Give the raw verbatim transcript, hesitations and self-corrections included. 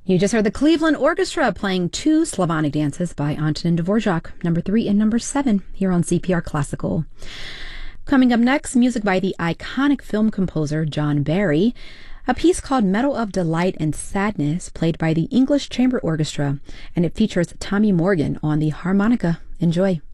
You just heard the Cleveland Orchestra playing two Slavonic dances by Antonin Dvorak, number three and number seven, here on C P R Classical. Coming up next, music by the iconic film composer John Barry, a piece called Meadow of Delight and Sadness, played by the English Chamber Orchestra, and it features Tommy Morgan on the harmonica. Enjoy.